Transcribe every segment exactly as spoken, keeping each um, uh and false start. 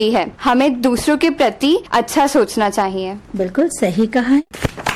है। हमें दूसरों के प्रति अच्छा सोचना चाहिए। बिल्कुल सही कहा है।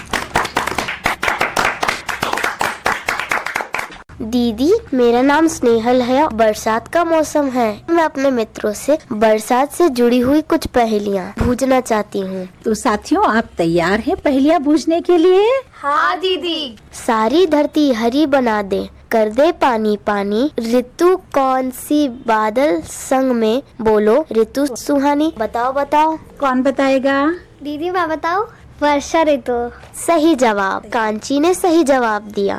दीदी, मेरा नाम स्नेहल है। बरसात का मौसम है। मैं अपने मित्रों से बरसात से जुड़ी हुई कुछ पहेलियाँ पूछना चाहती हूँ। तो साथियों, आप तैयार हैं पहेलियाँ पूछने के लिए? हाँ दीदी। सारी धरती हरी बना दे, कर दे पानी पानी, ऋतु कौन सी बादल संग में, बोलो ऋतु सुहानी। बताओ बताओ। कौन बताएगा? दीदी मैं बताऊं? वर्षा ऋतु। सही जवाब। कांची ने सही जवाब दिया।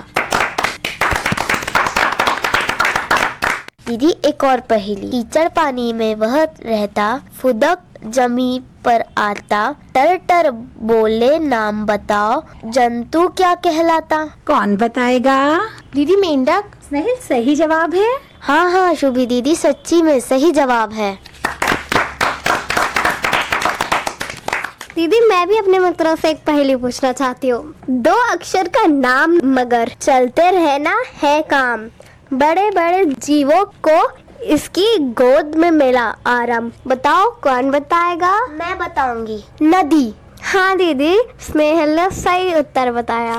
दीदी एक और पहेली। कीचड़ पानी में वह रहता, फुदक जमी पर आता, टर टर बोले नाम बताओ, जंतु क्या कहलाता? कौन बताएगा? दीदी मेंढक। स्नेहिल सही जवाब है। हाँ हाँ शुभी दीदी, सच्ची में सही जवाब है। दीदी मैं भी अपने मित्रों से एक पहेली पूछना चाहती हूँ। दो अक्षर का नाम मगर चलते रहना है काम, बड़े बड़े जीवों को इसकी गोद में मिला आराम। बताओ कौन बताएगा? मैं बताऊंगी। नदी। हाँ दीदी, स्नेहल ने सही उत्तर बताया।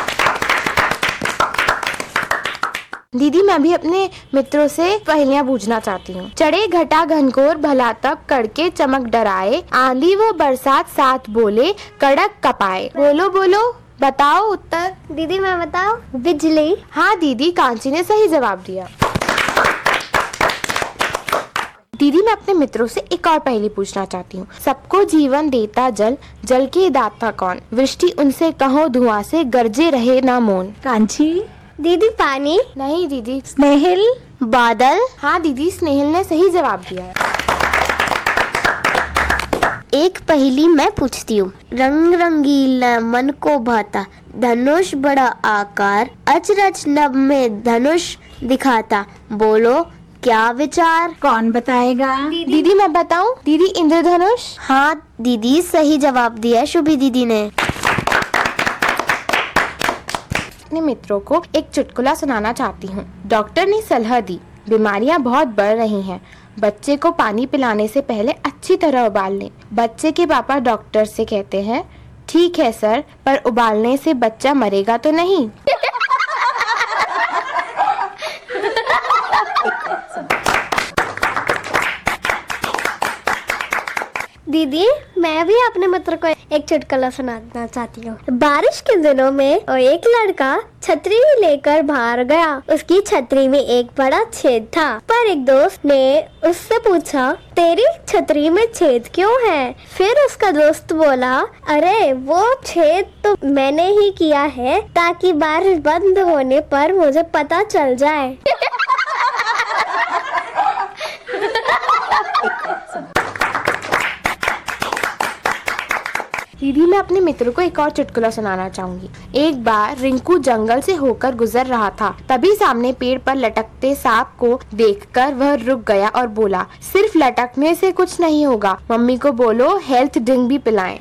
दीदी मैं भी अपने मित्रों से पहेलियाँ पूछना चाहती हूँ। चढ़े घटा घनघोर भला तब, कड़के चमक डराए, आंधी व बरसात साथ बोले, कड़क कपाए। बोलो बोलो, बताओ उत्तर। दीदी मैं बताऊं? बिजली। हाँ दीदी, कांची ने सही जवाब दिया। दीदी मैं अपने मित्रों से एक और पहेली पूछना चाहती हूँ। सबको जीवन देता जल, जल के दाता कौन, वृष्टि उनसे कहो धुआं से, गरजे रहे ना मौन। कांची। दीदी पानी। नहीं दीदी। स्नेहिल। बादल। हाँ दीदी, स्नेहिल ने सही जवाब दिया। एक पहेली मैं पूछती हूँ। रंग रंगीला मन को भाता, धनुष बड़ा आकार, अचरज नभ में धनुष दिखाता, बोलो क्या विचार? कौन बताएगा? दीदी, दीदी मैं बताऊं? दीदी इंद्रधनुष। हाँ दीदी, सही जवाब दिया शुभी दीदी ने। अपने मित्रों को एक चुटकुला सुनाना चाहती हूँ। डॉक्टर ने सलाह दी, बीमारियाँ बहुत बढ़ रही हैं, बच्चे को पानी पिलाने से पहले अच्छी तरह उबाल लें। बच्चे के पापा डॉक्टर से कहते हैं, ठीक है सर, पर उबालने से बच्चा मरेगा तो नहीं? दीदी मैं भी अपने मित्र को एक चुटकुला सुनाना चाहती हूँ। बारिश के दिनों में एक लड़का छतरी लेकर बाहर गया। उसकी छतरी में एक बड़ा छेद था, पर एक दोस्त ने उससे पूछा, तेरी छतरी में छेद क्यों है? फिर उसका दोस्त बोला, अरे वो छेद तो मैंने ही किया है ताकि बारिश बंद होने पर मुझे पता चल जाए। दीदी मैं अपने मित्र को एक और चुटकुला सुनाना चाहूंगी। एक बार रिंकू जंगल से होकर गुजर रहा था, तभी सामने पेड़ पर लटकते सांप को देखकर वह रुक गया और बोला, सिर्फ लटकने से कुछ नहीं होगा, मम्मी को बोलो हेल्थ ड्रिंक भी पिलाएं।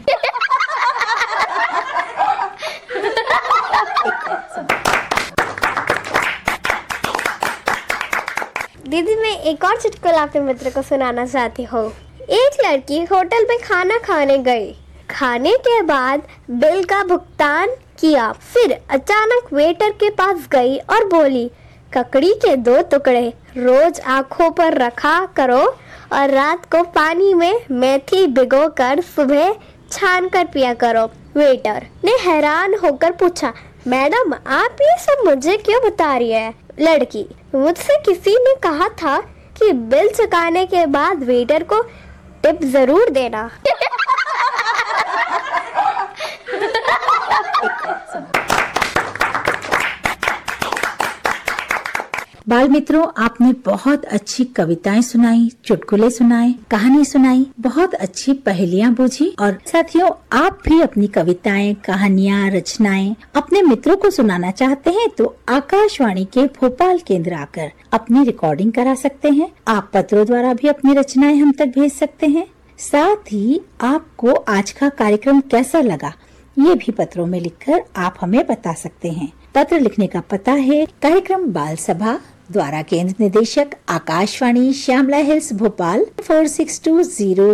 दीदी मैं एक और चुटकुला अपने मित्र को सुनाना चाहती हूँ। एक लड़की होटल में खाना खाने गई। खाने के बाद बिल का भुगतान किया, फिर अचानक वेटर के पास गई और बोली, ककड़ी के दो टुकड़े रोज आँखों पर रखा करो और रात को पानी में मेथी भिगोकर सुबह छान कर पिया करो। वेटर ने हैरान होकर पूछा, मैडम आप ये सब मुझे क्यों बता रही है? लड़की, मुझसे किसी ने कहा था कि बिल चुकाने के बाद वेटर को टिप जरूर देना। बाल मित्रों, आपने बहुत अच्छी कविताएं सुनाई, चुटकुले सुनाए, कहानी सुनाई, बहुत अच्छी पहेलियां बूझी। और साथियों, आप भी अपनी कविताएं, कहानियां, रचनाएं अपने मित्रों को सुनाना चाहते हैं तो आकाशवाणी के भोपाल केंद्र आकर अपनी रिकॉर्डिंग करा सकते हैं। आप पत्रों द्वारा भी अपनी रचनाएं हम तक भेज सकते हैं। साथ ही आपको आज का कार्यक्रम कैसा लगा, ये भी पत्रों में लिखकर आप हमें बता सकते हैं। पत्र लिखने का पता है कार्यक्रम बाल सभा, द्वारा केंद्र निदेशक Akashvani Shyamala hills Bhopal four six to zero